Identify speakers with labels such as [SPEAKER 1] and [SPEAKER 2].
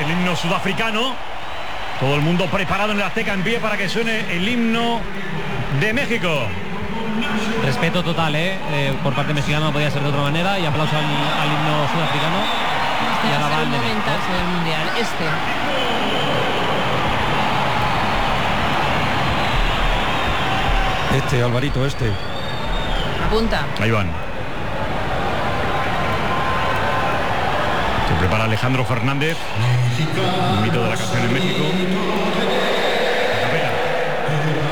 [SPEAKER 1] el himno sudafricano. Todo el mundo preparado en el Azteca en pie para que suene el himno de México.
[SPEAKER 2] Respeto total, por parte mexicana no podía ser de otra manera, y aplauso al himno sudafricano.
[SPEAKER 3] Este
[SPEAKER 2] y ahora
[SPEAKER 3] va a
[SPEAKER 2] va
[SPEAKER 3] ser
[SPEAKER 2] el
[SPEAKER 3] un
[SPEAKER 2] de
[SPEAKER 3] momentazo del mundial.
[SPEAKER 4] Alvarito,
[SPEAKER 3] Apunta.
[SPEAKER 1] Ahí van. Se prepara Alejandro Fernández, un mito de la canción en México.